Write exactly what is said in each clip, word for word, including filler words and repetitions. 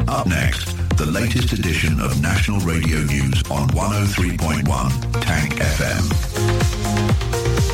Up next, the latest edition of National Radio News on one oh three point one Tank F M.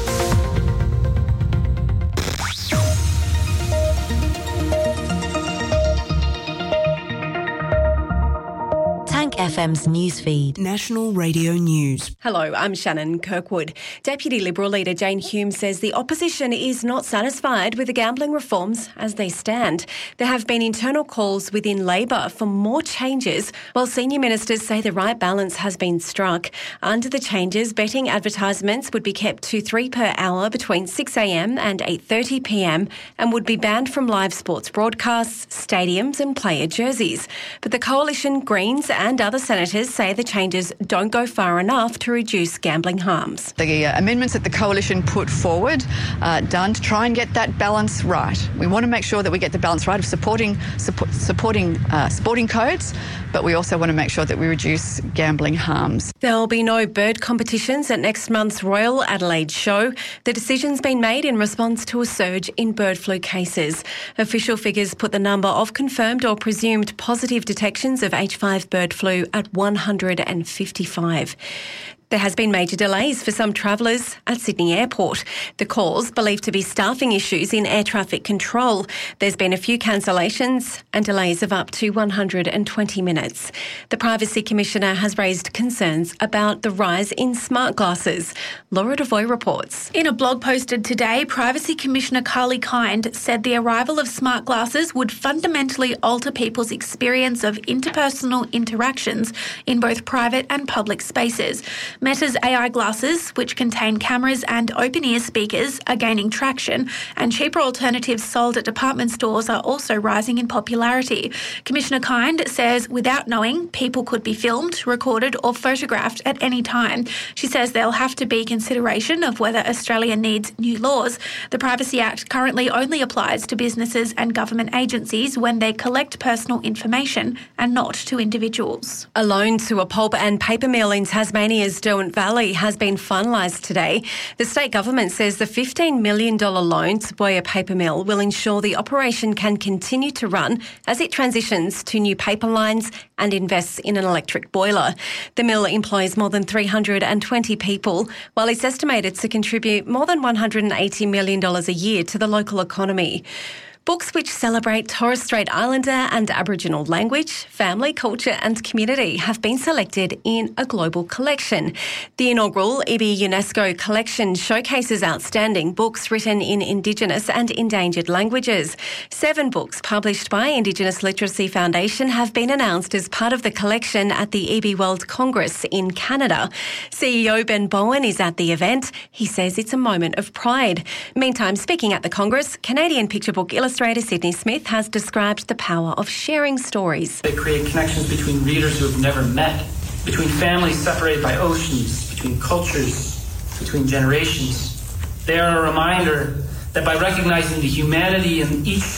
F M's newsfeed. National Radio News. Hello, I'm Shannon Kirkwood. Deputy Liberal leader Jane Hume says the opposition is not satisfied with the gambling reforms as they stand. There have been internal calls within Labor for more changes, while senior ministers say the right balance has been struck. Under the changes, betting advertisements would be kept to three per hour between six a m and eight thirty p m and would be banned from live sports broadcasts, stadiums and player jerseys. But the Coalition, Greens and other senators say the changes don't go far enough to reduce gambling harms. The uh, amendments that the Coalition put forward uh, done to try and get that balance right. We want to make sure that we get the balance right of supporting support, supporting uh, sporting codes, but we also want to make sure that we reduce gambling harms. There will be no bird competitions at next month's Royal Adelaide Show. The decision's been made in response to a surge in bird flu cases. Official figures put the number of confirmed or presumed positive detections of H five bird flu at one hundred fifty-five. There has been major delays for some travellers at Sydney Airport. The cause believed to be staffing issues in air traffic control. There's been a few cancellations and delays of up to one hundred twenty minutes. The Privacy Commissioner has raised concerns about the rise in smart glasses. Laura Devoy reports. In a blog posted today, Privacy Commissioner Carly Kind said the arrival of smart glasses would fundamentally alter people's experience of interpersonal interactions in both private and public spaces. Meta's A I glasses, which contain cameras and open-ear speakers, are gaining traction, and cheaper alternatives sold at department stores are also rising in popularity. Commissioner Kind says without knowing, people could be filmed, recorded or photographed at any time. She says there'll have to be consideration of whether Australia needs new laws. The Privacy Act currently only applies to businesses and government agencies when they collect personal information and not to individuals. A loan to a pulp and paper mill in Tasmania's Derwent Valley has been finalised today. The state government says the fifteen million dollars loan to Boyer Paper Mill will ensure the operation can continue to run as it transitions to new paper lines and invests in an electric boiler. The mill employs more than three hundred twenty people, while it's estimated to contribute more than one hundred eighty million dollars a year to the local economy. Books which celebrate Torres Strait Islander and Aboriginal language, family, culture and community have been selected in a global collection. The inaugural I B I UNESCO collection showcases outstanding books written in Indigenous and endangered languages. Seven books published by Indigenous Literacy Foundation have been announced as part of the collection at the I B I World Congress in Canada. C E O Ben Bowen is at the event. He says it's a moment of pride. Meantime, speaking at the Congress, Canadian picture book illustrator Illustrator Sydney Smith has described the power of sharing stories. They create connections between readers who have never met, between families separated by oceans, between cultures, between generations. They are a reminder that by recognizing the humanity in each